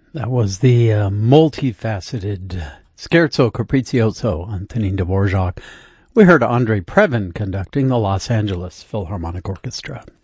That was the multifaceted Scherzo Capriccioso on Antonin Dvorak. We heard Andrei Previn conducting the Los Angeles Philharmonic Orchestra.